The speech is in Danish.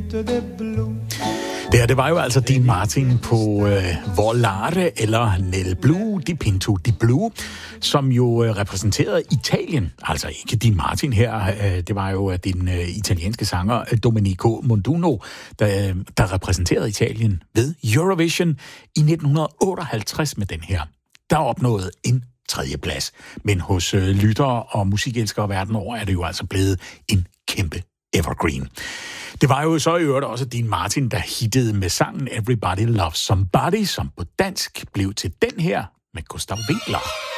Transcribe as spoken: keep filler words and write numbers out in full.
Det her, det var jo altså Dean Martin på øh, Volare eller Nel Blue, Di Pinto Di Blue, som jo øh, repræsenterede Italien. Altså ikke Dean Martin her, øh, det var jo den øh, italienske sanger Domenico Monduno, der, der repræsenterede Italien ved Eurovision i nitten otteoghalvtreds med den her. Der opnåede en tredjeplads. Men hos øh, lyttere og musikelskere verden over er det jo altså blevet en kæmpe evergreen. Det var jo så i øvrigt også Dean Martin, der hittede med sangen Everybody Loves Somebody, som på dansk blev til den her med Gustav Winckler.